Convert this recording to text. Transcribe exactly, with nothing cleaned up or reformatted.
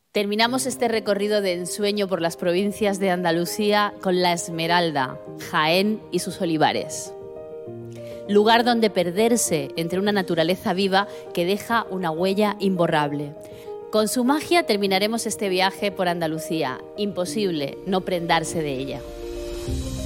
Terminamos este recorrido de ensueño por las provincias de Andalucía con La Esmeralda, Jaén y sus olivares. Lugar donde perderse entre una naturaleza viva que deja una huella imborrable. Con su magia terminaremos este viaje por Andalucía. Imposible no prendarse de ella.